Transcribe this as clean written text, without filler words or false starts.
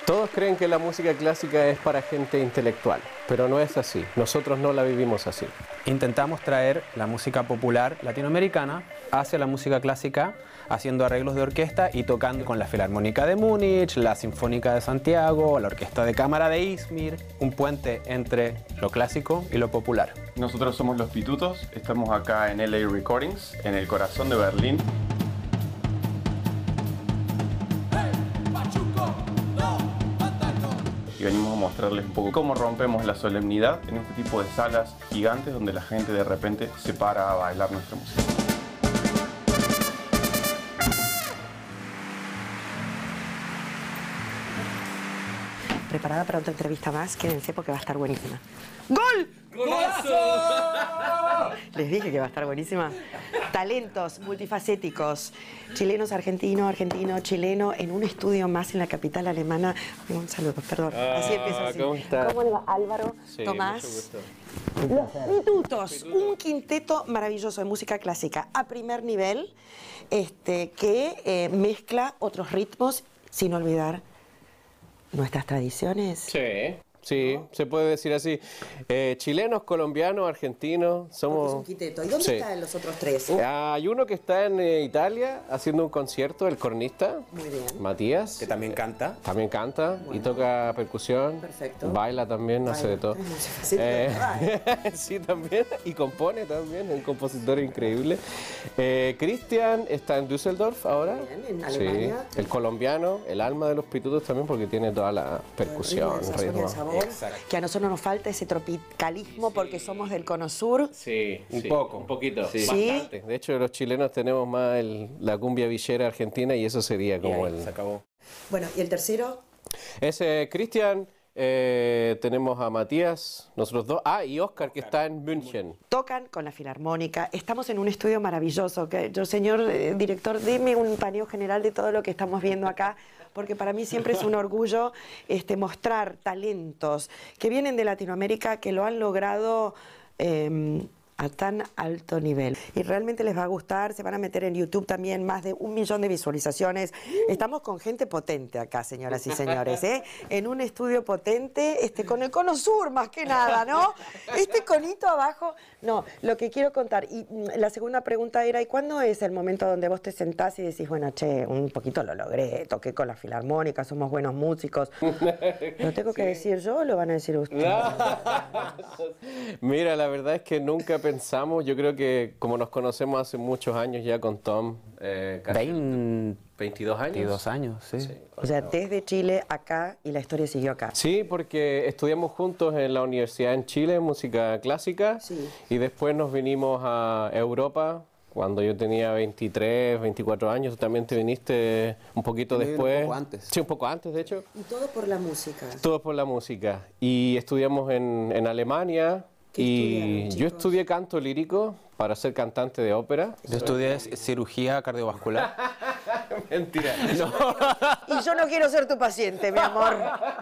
Todos creen que la música clásica es para gente intelectual, pero no es así. Nosotros no la vivimos así. Intentamos traer la música popular latinoamericana hacia la música clásica, haciendo arreglos de orquesta y tocando con la Filarmónica de Múnich, la Sinfónica de Santiago, la Orquesta de Cámara de Izmir, un puente entre lo clásico y lo popular. Nosotros somos Los Pitutos, estamos acá en LA Recordings, en el corazón de Berlín. Y venimos a mostrarles un poco cómo rompemos la solemnidad en este tipo de salas gigantes donde la gente de repente se para a bailar nuestra música. Preparada para otra entrevista más, quédense porque va a estar buenísima. ¡Gol! ¡Golazo! Les dije que va a estar buenísima. Talentos multifacéticos, chilenos, argentino, chileno, en un estudio más en la capital alemana. Un saludo, perdón. Así empiezo así. ¿Cómo está? ¿Cómo le va? Álvaro, Sí, Tomás. mucho gusto. Los Pitutos, un quinteto maravilloso de música clásica a primer nivel, que mezcla otros ritmos, sin olvidar nuestras tradiciones. Sí, sí, se puede decir así. Chilenos, colombianos, argentinos, Porque somos... es un quinteto. ¿Y dónde Sí. están los otros tres? Hay uno que está en Italia haciendo un concierto, el cornista, Muy bien. Matías. Que también canta. También canta y toca percusión. Perfecto. Baila también, hace de todo. Es muy fácil. Sí, también. Y compone también, es un compositor increíble. Cristian está en Düsseldorf ahora. Bien, en Alemania. Sí. El colombiano, el alma de Los Pitutos también porque tiene toda la percusión, El ritmo, ritmo. el sabor, Exacto. que a nosotros nos falta ese tropicalismo porque somos del cono sur. Sí, Un poco. un poquito, Sí. bastante. De hecho, los chilenos tenemos más la cumbia villera argentina y eso sería como Se acabó. Bueno, ¿y el tercero? Ese Cristian, tenemos a Matías, nosotros dos. Y Oscar, que está en München. Tocan con la Filarmónica. Estamos en un estudio maravilloso. Señor director, deme un paneo general de todo lo que estamos viendo acá, porque para mí siempre es un orgullo mostrar talentos que vienen de Latinoamérica, que lo han logrado a tan alto nivel. Y realmente les va a gustar, se van a meter en YouTube también, más de 1 millón de visualizaciones. Estamos con gente potente acá, señoras y señores, en un estudio potente, con el cono sur más que nada, ¿no? Este conito abajo. No, lo que quiero contar, y la segunda pregunta era, ¿y cuándo es el momento donde vos te sentás y decís, bueno, che, un poquito lo logré, toqué con la Filarmónica, somos buenos músicos? ¿Lo tengo que decir yo o lo van a decir ustedes? Mira, la verdad es que nunca pensamos, yo creo que como nos conocemos hace muchos años ya con Tom, casi 22 años. 22 años, sí. O sea, desde Chile acá y la historia siguió acá. Sí, porque estudiamos juntos en la universidad en Chile, música clásica, Sí. y después nos vinimos a Europa cuando yo tenía 23, 24 años. Tú también te viniste un poquito Me vine un después. poco antes. Sí, un poco antes, de hecho. Y todo por la música. Todo por la música. Y estudiamos en Alemania. ¿Qué Y estudiaron, yo chicos? estudié canto lírico para ser cantante de ópera. Yo estudié cirugía cardiovascular. Mentira. No. Y yo no quiero ser tu paciente, mi amor.